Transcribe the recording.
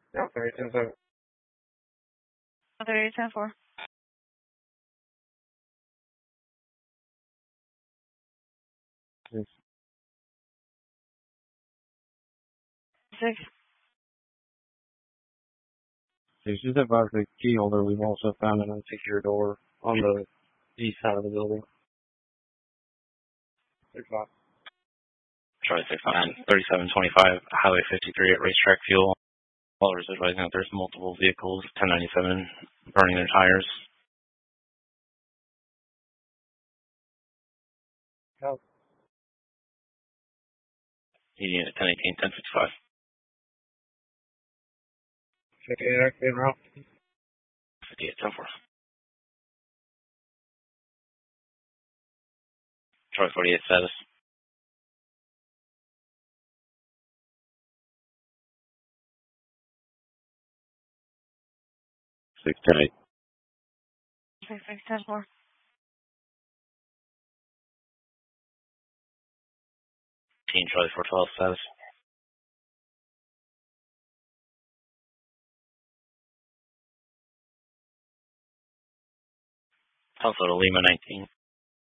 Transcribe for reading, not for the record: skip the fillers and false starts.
Yeah, 3010. 3010-4. 6. She's just advised the key holder. We've also found an unsecure door on the east side of the building. 35. Charlie 69, 3725, Highway 53 at Racetrack Fuel. Callers advising that there's multiple vehicles, 1097, burning their tires. Help. Median at 1018, 1055. 58 active route. 58, 10-4. Charlie 48 status. 610. 610-4. Charlie 412 status. Alpha to Lima 19.